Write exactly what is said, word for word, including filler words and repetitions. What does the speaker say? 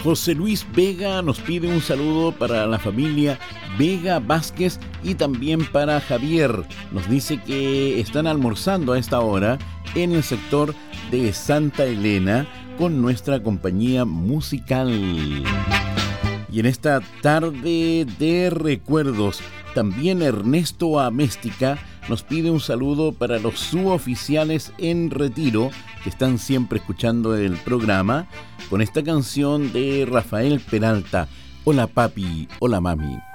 José Luis Vega nos pide un saludo para la familia Vega Vázquez y también para Javier. Nos dice que están almorzando a esta hora en el sector de Santa Elena con nuestra compañía musical. Y en esta tarde de recuerdos, también Ernesto Améstica nos pide un saludo para los suboficiales en retiro que están siempre escuchando el programa con esta canción de Rafael Peralta, Hola papi, hola mami.